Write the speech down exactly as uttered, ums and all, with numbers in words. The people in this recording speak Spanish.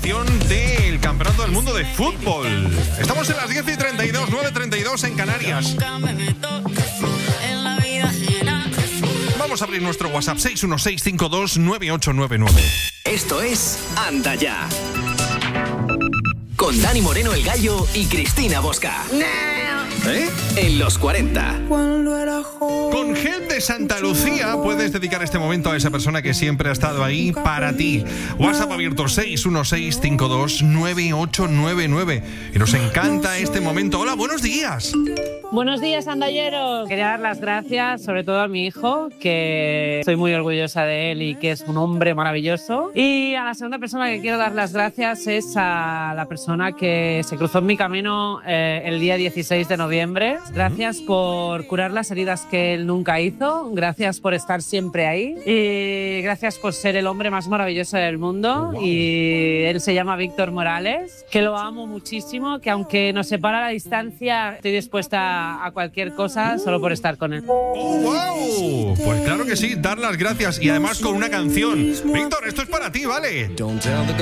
información del Campeonato del Mundo de Fútbol. Estamos en las diez y treinta y dos, nueve y treinta y dos en Canarias. Vamos a abrir nuestro WhatsApp seis uno seis cinco dos nueve ocho nueve nueve. Esto es Anda Ya, con Dani Moreno el Gallo y Cristina Bosca. ¿Eh? En los cuarenta. Con Help de Santa Lucía puedes dedicar este momento a esa persona que siempre ha estado ahí para ti. WhatsApp abierto seis uno seis cinco dos nueve ocho nueve nueve. Y nos encanta este momento. Hola, buenos días. Buenos días, andalleros. Quería dar las gracias sobre todo a mi hijo, que estoy muy orgullosa de él y que es un hombre maravilloso. Y a la segunda persona que quiero dar las gracias es a la persona que se cruzó en mi camino eh, el día dieciséis de noviembre. Gracias por curar las heridas que él nunca hizo. Gracias por estar siempre ahí. Y gracias por ser el hombre más maravilloso del mundo. Wow. Y él se llama Víctor Morales, que lo amo muchísimo, que aunque nos separa la distancia, estoy dispuesta a cualquier cosa solo por estar con él. ¡Oh, wow! Pues claro que sí, dar las gracias y además con una canción. Víctor, esto es para ti, ¿vale?